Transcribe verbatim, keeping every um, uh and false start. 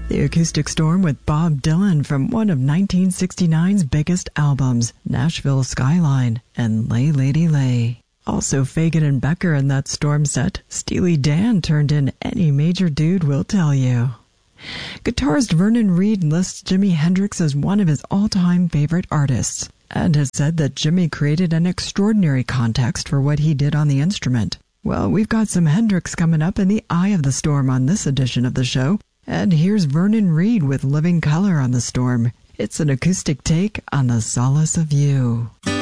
The Acoustic Storm with Bob Dylan from one of nineteen sixty-nine's biggest albums, Nashville Skyline, and Lay Lady Lay. Also Fagan and Becker in that Storm set. Steely Dan turned in Any Major Dude Will Tell You. Guitarist Vernon Reid lists Jimi Hendrix as one of his all-time favorite artists, and has said that Jimi created an extraordinary context for what he did on the instrument. Well, we've got some Hendrix coming up in the eye of the storm on this edition of the show, and here's Vernon Reid with Living Color on the Storm. It's an acoustic take on The Solace of You.